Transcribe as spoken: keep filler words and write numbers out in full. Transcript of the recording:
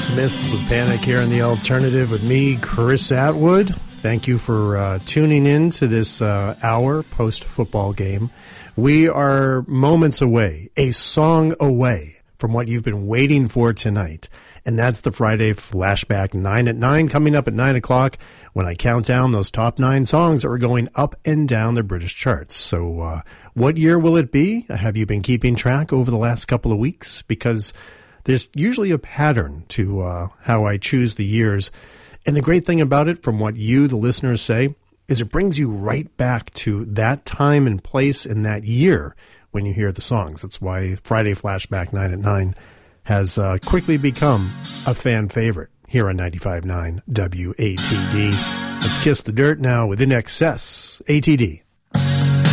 Smiths with Panic here in The Alternative with me, Chris Atwood. Thank you for uh, tuning in to this uh, hour post-football game. We are moments away, a song away from what you've been waiting for tonight. And that's the Friday Flashback nine at nine, coming up at nine o'clock when I count down those top nine songs that are going up and down the British charts. So uh, what year will it be? Have you been keeping track over the last couple of weeks? Because there's usually a pattern to uh, how I choose the years. And the great thing about it, from what you, the listeners, say, is it brings you right back to that time and place in that year when you hear the songs. That's why Friday Flashback nine at nine has uh, quickly become a fan favorite here on ninety-five point nine W A T D. Let's kiss the dirt now with In Excess, A T D.